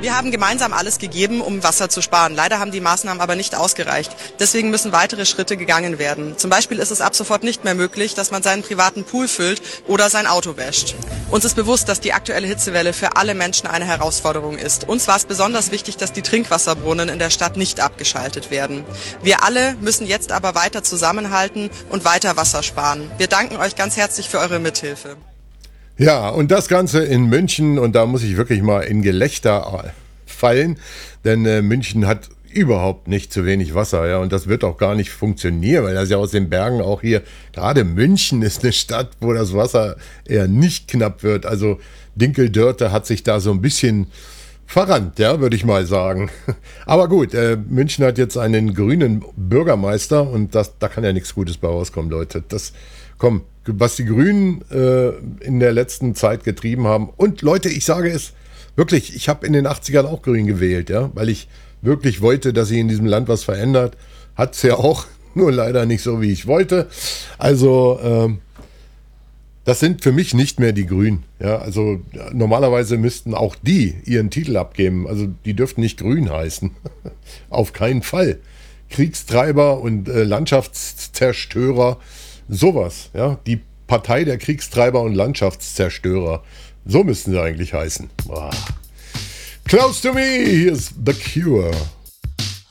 Wir haben gemeinsam alles gegeben, um Wasser zu sparen. Leider haben die Maßnahmen aber nicht ausgereicht. Deswegen müssen weitere Schritte gegangen werden. Zum Beispiel ist es ab sofort nicht mehr möglich, dass man seinen privaten Pool füllt oder sein Auto wäscht. Uns ist bewusst, dass die aktuelle Hitzewelle für alle Menschen eine Herausforderung ist. Uns war es besonders wichtig, dass die Trinkwasserbrunnen in der Stadt nicht abgeschaltet werden. Wir alle müssen jetzt aber weiter zusammenhalten und weiter Wasser sparen. Wir danken euch ganz herzlich für eure Mithilfe. Ja, und das Ganze in München, und da muss ich wirklich mal in Gelächter fallen, denn München hat überhaupt nicht zu wenig Wasser, ja, und das wird auch gar nicht funktionieren, weil das ja aus den Bergen auch hier, gerade München ist eine Stadt, wo das Wasser eher nicht knapp wird, also Dinkel-Dörte hat sich da so ein bisschen verrannt, ja, würde ich mal sagen. Aber gut, München hat jetzt einen grünen Bürgermeister und da kann ja nichts Gutes bei rauskommen, Leute. Was die Grünen in der letzten Zeit getrieben haben. Und Leute, ich sage es wirklich, ich habe in den 80ern auch grün gewählt, ja, weil ich wirklich wollte, dass sich in diesem Land was verändert. Hat es ja auch, nur leider nicht so, wie ich wollte. Also, das sind für mich nicht mehr die Grünen. Ja, also normalerweise müssten auch die ihren Titel abgeben. Also die dürften nicht grün heißen. Auf keinen Fall. Kriegstreiber und Landschaftszerstörer, sowas. Ja, die Partei der Kriegstreiber und Landschaftszerstörer. So müssten sie eigentlich heißen. Boah. Close to me, here's The Cure.